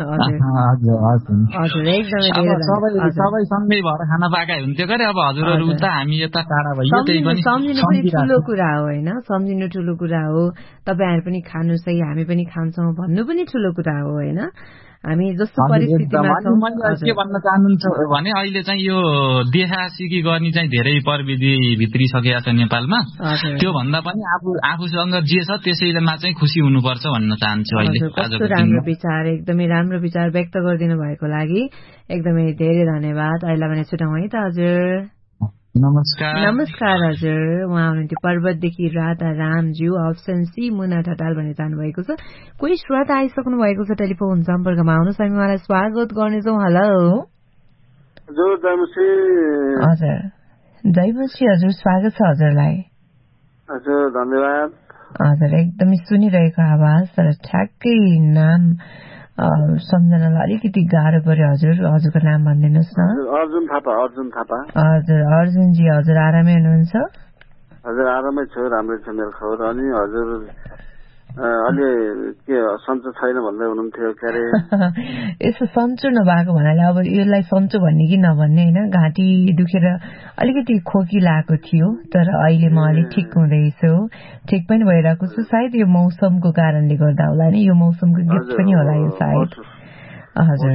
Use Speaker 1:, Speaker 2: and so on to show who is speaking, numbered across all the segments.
Speaker 1: हजुर एकदमै
Speaker 2: सबै सँगै भएर खाना पाएका हुन्थ्यो गरे अब हजुरहरू उता हामी यता टाढा भइयो त्यही पनि
Speaker 1: सम्झिनु पनि ठुलो कुरा हो हैन सम्झिनु ठुलो कुरा हो तपाईहरु पनि खानुस् है हामी पनि खान्छौं भन्नु पनि ठुलो कुरा हो हैन हामी जस्तो परिस्थितिमा छौं
Speaker 2: के भन्न चाहनुहुन्छ भने अहिले चाहिँ यो देखासिकी गर्ने चाहिँ धेरै प्रविधि भित्रिसकेको छ नेपालमा त्यो भन्दा पनि आफूसँग जे छ त्यसैमा चाहिँ खुसी हुनुपर्छ भन्न चाहन्छु अहिले
Speaker 1: कस्तो राम्रो विचार एकदमै राम्रो विचार व्यक्त गरिदिनु भएको लागि एकदमै धेरै धन्यवाद अहिले भने छुटाउँ है त हजुर नमस्कार हजुर उहाँ हुनुहुन्थ्यो पर्वतदेखि राधा रामज्यू अप्सन सी मुना ठटाल भनेर जानुभएको छ कोही श्रोता आइसक्नु भएको छ टेलिफोन सम्पर्कमा आउनुहोस् हामी उहाँलाई स्वागत गर्नेछौँ हेलो
Speaker 3: हजुर
Speaker 1: जयमसी हजुर स्वागत छ हजुरलाई
Speaker 3: हजुर धन्यवाद
Speaker 1: हजुर एकदमै सुनिरहेको आवाज तर ठ्याक्कै नाम सम्झनालाई अलिकति गाह्रो पर्यो हजुरको नाम भनिदिनुहोस् न
Speaker 3: अर्जुन थापा
Speaker 1: हजुर अर्जुनजी हजुर आरामै हुनुहुन्छ
Speaker 3: हजुर आरामै छु राम्रै छ मेरो खबर अनि हजुर अलि के सन्चो छैन भन्दै हुनुहुन्थ्यो के अरे
Speaker 1: यसो सन्चो नभएको भन्नाले अब यसलाई सन्चो भन्ने कि नभन्ने होइन घाँटी दुखेर अलिकति खोकी लागेको थियो तर अहिले म अलिक ठिक हुँदैछु ठिक पनि भइरहेको छु सायद यो मौसमको कारणले गर्दा होला नि यो मौसमको गिफ्ट पनि होला यो सायद
Speaker 3: हजुर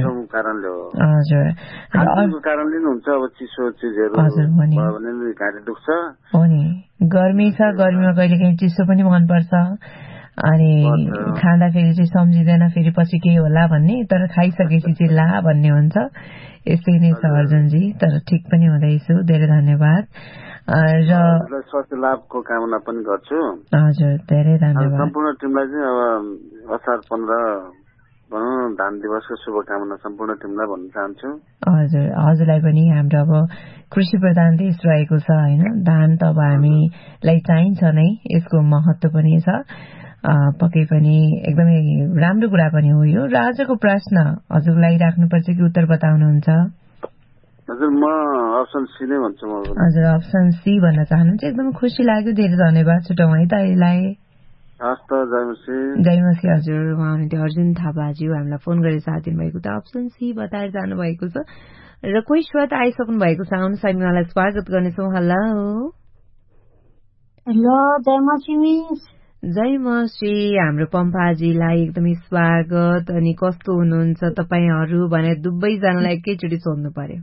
Speaker 1: कारणले
Speaker 3: हुन्छ अब चिसो चिजहरू घाँटी दुख्छ
Speaker 1: हो नि गर्मी छ गर्मीमा कहिलेकाहीँ चिसो पनि मनपर्छ अनि खाँदाखेरि चाहिँ सम्झिँदैन फेरि पछि केही होला भन्ने तर खाइसकेपछि चाहिँ ला भन्ने हुन्छ यस्तै नै छ अर्जुनजी तर ठिक पनि हुँदैछु धेरै धन्यवाद र
Speaker 3: स्वास्थ्य लाभको कामना पनि गर्छु
Speaker 1: हजुर धेरै धन्यवाद
Speaker 3: सम्पूर्ण टिमलाई चाहिँ अब असार 15 भनौँ धान दिवसको शुभकामना सम्पूर्ण टिमलाई भन्न चाहन्छु
Speaker 1: हजुरलाई पनि हाम्रो अब कृषि प्रधान देश रहेको छ हैन धान त अब हामीलाई चाहिन्छ नै यसको महत्त्व पनि छ पक्कै पनि एकदमै राम्रो कुरा पनि हो यो र आजको प्रश्न हजुरलाई राख्नुपर्छ कि उत्तर बताउनुहुन्छ
Speaker 3: हजुर म अप्सन सी नै भन्छु म
Speaker 1: हजुर अप्सन सी भन्न चाहनुहुन्छ एकदम खुसी लाग्यो धेरै धन्यवाद छुटाउँ है त यसलाई जयमसी हजुर उहाँ हुनुहुन्थ्यो अर्जुन थापाज्यू हामीलाई फोन गरेर साथ दिनुभएको त अप्सन सी बताएर जानुभएको छ र कोही श्रोता आइसक्नु भएको छ आउनुहोस् हामी उहाँलाई स्वागत गर्नेछौँ हेलो जयमसी हाम्रो पम्पाजीलाई एकदमै स्वागत अनि कस्तो हुनुहुन्छ तपाईहरू भनेर दुवैजनालाई एकैचोटि सोध्नु पर्यो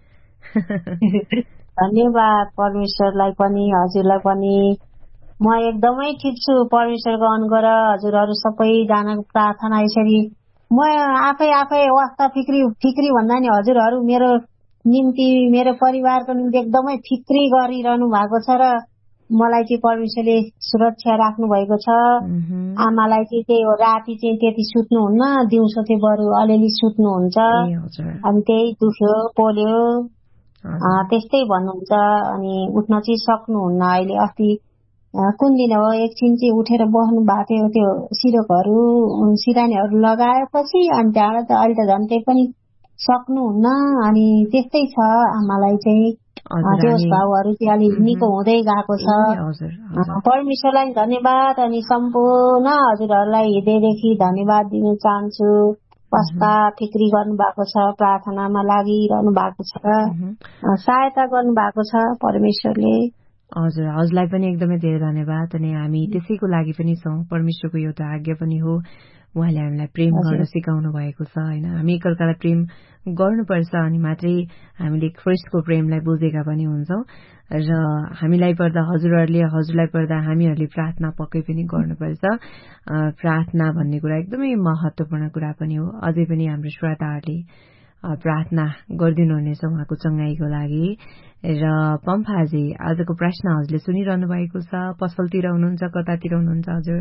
Speaker 4: धन्यवाद परमेश्वरलाई पनि हजुरलाई पनि म एकदमै ठिक छु परमेश्वरको अनुग्रह हजुरहरू सबैजनाको प्रार्थना यसरी म आफै अवस्था फिक्री भन्दा नि हजुरहरू मेरो निम्ति मेरो परिवारको निम्ति एकदमै फिक्री गरिरहनु भएको छ र मलाई चाहिँ परमेश्वरले सुरक्षा राख्नु भएको छ आमालाई चाहिँ त्यही हो राति चाहिँ त्यति सुत्नुहुन्न दिउँसो चाहिँ बरु अलिअलि सुत्नुहुन्छ अनि त्यही दुख्यो पोल्यो त्यस्तै भन्नुहुन्छ अनि उठ्न चाहिँ सक्नुहुन्न अहिले अस्ति कुन दिन हो एकछिन चाहिँ उठेर बस्नु भएको थियो त्यो सिरानीहरू लगाएपछि अनि त्यहाँबाट त अहिले त झन् त्यही पनि सक्नुहुन्न अनि त्यस्तै छ आमालाई चाहिँ जोस भावहरू चाहिँ अलि निको हुँदै गएको छ परमेश्वरलाई धन्यवाद अनि सम्पूर्ण हजुरहरूलाई हृदयदेखि धन्यवाद दिन चाहन्छु वास्ता फिक्री गर्नु भएको छ प्रार्थनामा लागिरहनु भएको छ सहायता गर्नु भएको छ परमेश्वरले
Speaker 1: हजुरलाई पनि एकदमै धेरै धन्यवाद अनि हामी त्यसैको लागि पनि छौँ परमेश्वरको एउटा आज्ञा पनि हो उहाँले हामीलाई प्रेम गर्न सिकाउनु भएको छ हैन हामी एकअर्कालाई प्रेम गर्नुपर्छ अनि मात्रै हामीले ख्रीष्टको प्रेमलाई बुझेका पनि हुन्छौँ र हामीलाई पर्दा हजुरलाई पर्दा हामीहरूले प्रार्थना पक्कै पनि गर्नुपर्छ प्रार्थना भन्ने कुरा एकदमै महत्त्वपूर्ण कुरा पनि हो अझै पनि हाम्रो श्रोताहरूले प्रार्थना गरिदिनुहुनेछ उहाँको चङ्गाईको लागि र पम्फाजी आजको प्रश्न हजुरले सुनिरहनु भएको छ पसलतिर हुनुहुन्छ कतातिर हुनुहुन्छ हजुर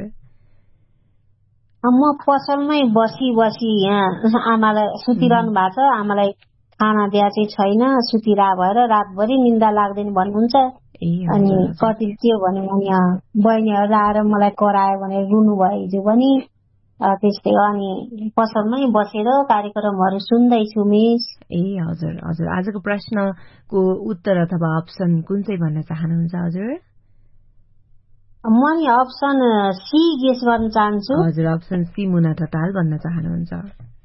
Speaker 4: म पसलमै बसी यहाँ आमालाई सुतिरहनु भएको छ आमालाई खाना दिया चाहिँ छैन सुतिरा भएर रातभरि निन्दा लाग्दैन भन्नुहुन्छ अनि कति के भने यहाँ बहिनीहरू आएर मलाई करायो भनेर रुनु भयो हिजो पनि त्यस्तै अनि पसलमै बसेर कार्यक्रमहरू सुन्दैछु मिस
Speaker 1: हजुर आजको प्रश्नको उत्तर अथवा अप्सन कुन चाहिँ भन्न चाहनुहुन्छ हजुर
Speaker 4: म नि अप्सन सी गेस गर्न चाहन्छु
Speaker 1: हजुर अप्सन सी मुना ठटाल भन्न चाहनुहुन्छ